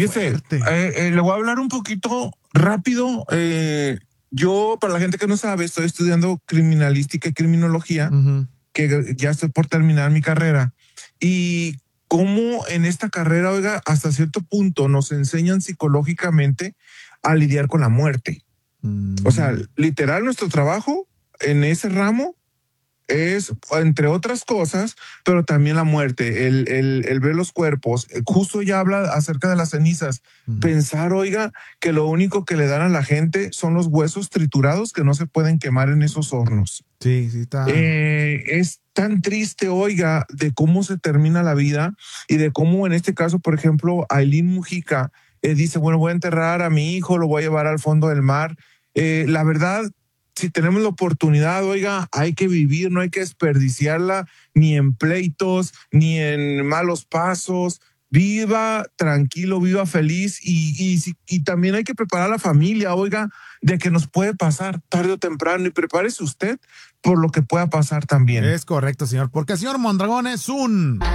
Fíjese, fuerte. le voy a hablar un poquito rápido. Yo, para la gente que no sabe, estoy estudiando criminalística y criminología, Ujú. que ya estoy por terminar mi carrera. Y cómo en esta carrera, oiga, hasta cierto punto nos enseñan psicológicamente a lidiar con la muerte. O sea, literal, nuestro trabajo en ese ramo es, entre otras cosas, pero también la muerte, el ver los cuerpos. Justo ya habla acerca de las cenizas. Pensar, oiga, que lo único que le dan a la gente son los huesos triturados que no se pueden quemar en esos hornos. Sí, sí está. Es tan triste, oiga, de cómo se termina la vida y de cómo en este caso, por ejemplo, Ailín Mujica dice, bueno, voy a enterrar a mi hijo, lo voy a llevar al fondo del mar. La verdad, si tenemos la oportunidad, oiga, hay que vivir, no hay que desperdiciarla ni en pleitos, ni en malos pasos. Viva tranquilo, viva feliz y también hay que preparar a la familia, oiga, de que nos puede pasar tarde o temprano y prepárese usted por lo que pueda pasar también. Es correcto, señor. Porque el señor Mondragón es un